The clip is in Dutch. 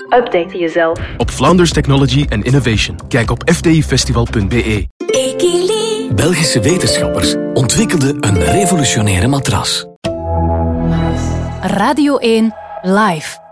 Update jezelf. Op Flanders Technology and Innovation. Kijk op fdifestival.be. Belgische wetenschappers ontwikkelden een revolutionaire matras. Radio 1 Live.